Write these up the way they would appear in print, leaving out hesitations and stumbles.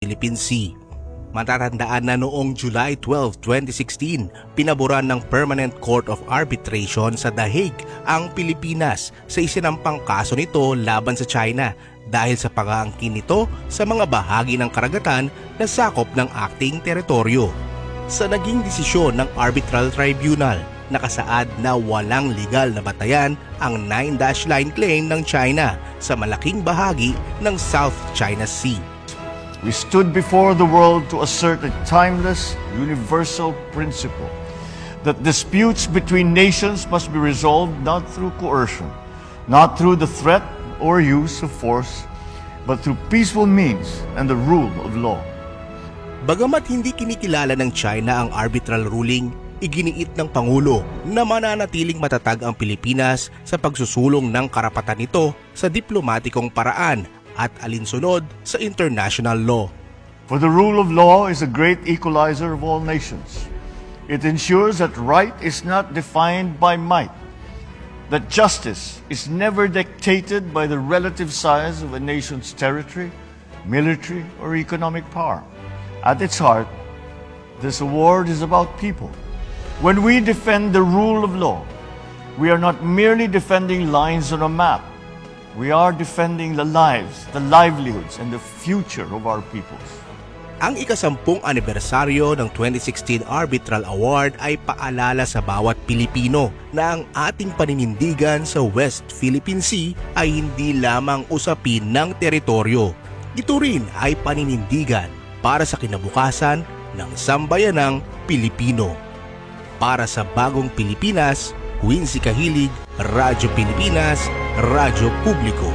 Philippine Sea. Matatandaan na noong July 12, 2016, pinaboran ng Permanent Court of Arbitration sa The Hague ang Pilipinas sa isinampang kaso nito laban sa China dahil sa pag-aangkin nito sa mga bahagi ng karagatan na sakop ng acting teritoryo. Sa naging desisyon ng Arbitral Tribunal, nakasaad na walang legal na batayan ang 9-dash line claim ng China sa malaking bahagi ng South China Sea. We stood before the world to assert a timeless, universal principle that disputes between nations must be resolved not through coercion, not through the threat or use of force, but through peaceful means and the rule of law. Bagamat hindi kinikilala ng China ang arbitral ruling, iginiit ng Pangulo na mananatiling matatag ang Pilipinas sa pagsusulong ng karapatan nito sa diplomatikong paraan at alinsunod sa international law. For the rule of law is a great equalizer of all nations. It ensures that right is not defined by might, that justice is never dictated by the relative size of a nation's territory, military, or economic power. At its heart, this award is about people. When we defend the rule of law, we are not merely defending lines on a map. We are defending the lives, the livelihoods, and the future of our peoples. Ang ika-10 anibersaryo ng 2016 Arbitral Award ay paalala sa bawat Pilipino na ang ating paninindigan sa West Philippine Sea ay hindi lamang usapin ng teritoryo. Ito rin ay paninindigan para sa kinabukasan ng sambayanang Pilipino. Para sa Bagong Pilipinas, Quincy Kahilig, Radyo Pilipinas, Radyo Publiko.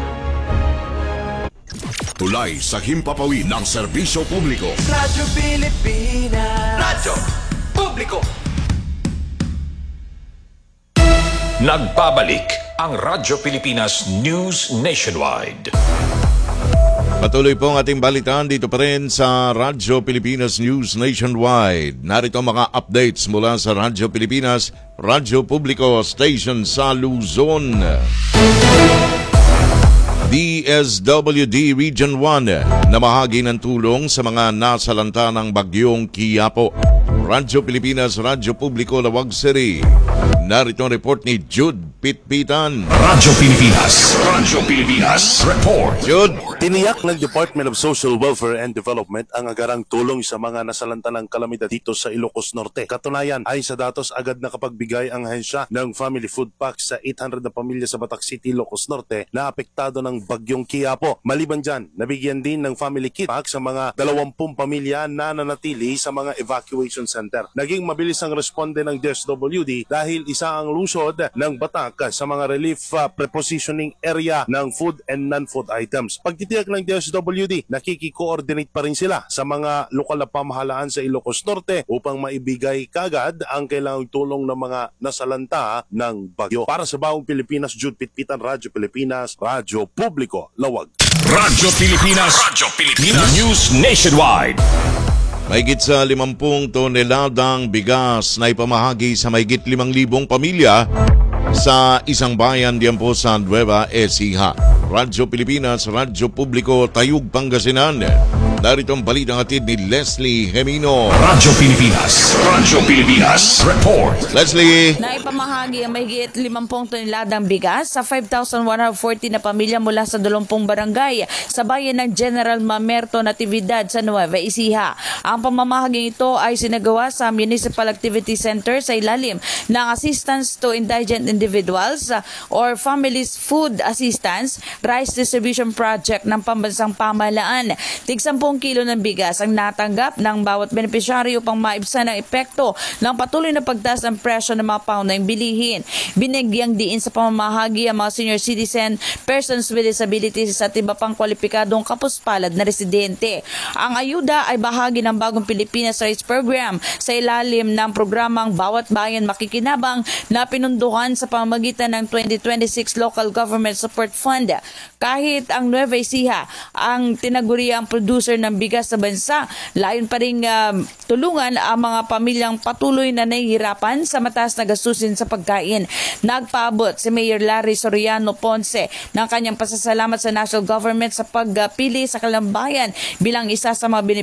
Tulay sa himpapawid ng serbisyo publiko. Radyo Pilipinas. Radyo Publiko. Nagbabalik ang Radyo Pilipinas News Nationwide. Patuloy po ang ating balitaan dito pa rin sa Radyo Pilipinas News Nationwide. Narito mga updates mula sa Radyo Pilipinas, Radyo Publiko Station sa Luzon. DSWD Region 1 na mahagi ng tulong sa mga nasalanta ng bagyong Quiapo. Radyo Pilipinas, Radyo Publiko, Lawag City. Narito ang report ni Jude Pitpitan. Radyo Pilipinas, Radyo Pilipinas Report. Jude. Tiniyak ng Department of Social Welfare and Development ang agarang tulong sa mga nasalanta ng kalamidad dito sa Ilocos Norte. Katunayan ay sa datos agad nakapagbigay ang ahensya ng family food packs sa 800 na pamilya sa Batak City, Ilocos Norte na apektado ng bagyong Quiapo. Maliban dyan, nabigyan din ng family kit pack sa mga 20 pamilya na nanatili sa mga evacuation center. Naging mabilis ang responde ng DSWD dahil isa ang lusod ng Batak sa mga relief prepositioning area ng food and non-food items. Pagtitiyak ng DSWD, nakiki-coordinate pa rin sila sa mga lokal na pamahalaan sa Ilocos Norte upang maibigay kagad ang kailangang tulong ng mga nasalanta ng bagyo. Para sa Bagong Pilipinas, Jude Pitpitan, Radyo Pilipinas, Radyo Publiko, Lawag. Radyo Pilipinas, Radyo Pilipinas News Nationwide. Mahigit sa 50 toneladang bigas na ipamahagi sa mahigit 5,000 pamilya sa isang bayan diyan po sa Nueva Ecija. Radyo Pilipinas, Radyo Publiko, Tayug, Pangasinan. Narito ang balitang hatid ni Leslie Gemino. Radyo Pilipinas, Radyo Pilipinas Report. Leslie. Naipamahagi ang mahigit 50 toneladang bigas sa 5,140 na pamilya mula sa 20 barangay sa bayan ng General Mamerto Natividad sa Nueva Ecija. Ang pamamahaging ito ay sinagawa sa Municipal Activity Center sa ilalim ng Assistance to Indigent Individuals or Families Food Assistance Rice Distribution Project ng Pambansang Pamahalaan. Tig 10 kilo ng bigas ang natanggap ng bawat benepisyaryo upang maibsan ang epekto ng patuloy na pagtaas ng presyo ng mga paunang bilihin. Binigyang diin sa pamamahagi ang mga senior citizen, persons with disabilities at iba pang kwalipikadong kapuspalad na residente. Ang ayuda ay bahagi ng Bagong Pilipinas Rice Program sa ilalim ng programang Bawat Bayan Makikinabang na pinunduhan sa pamamagitan ng 2026 Local Government Support Fund. Kahit ang Nueva Ecija ang tinaguriang producer ng bigas sa bansa, layon pa rin tulungan ang mga pamilyang patuloy na nahihirapan sa mataas na gastusin sa pagkain. Nagpaabot si Mayor Larry Soriano Ponce ng kanyang pasasalamat sa national government sa pagpili sa Kalambayan bilang isa sa mga